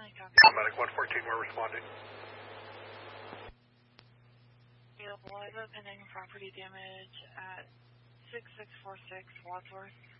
Medic 114, we're responding. Live pending property damage at 6646 Wadsworth.